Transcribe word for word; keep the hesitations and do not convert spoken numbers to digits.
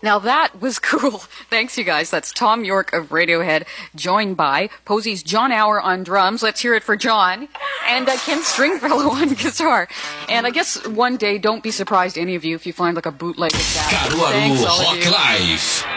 Now that was cool. Thanks, you guys. That's Tom York of Radiohead, joined by Posey's John Hour on drums. Let's hear it for John. And uh, Ken Stringfellow on guitar. And I guess one day, don't be surprised, any of you, if you find like a bootleg of that. Thanks, all of you. Rock Live.